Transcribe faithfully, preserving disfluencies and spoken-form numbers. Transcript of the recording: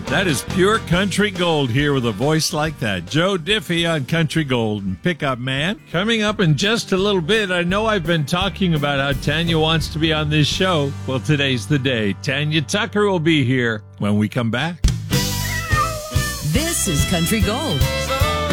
That is pure country gold here with a voice like that. Joe Diffie on Country Gold and Pickup Man. Coming up in just a little bit, I know I've been talking about how Tanya wants to be on this show. Well, today's the day. Tanya Tucker will be here when we come back. This is Country Gold. So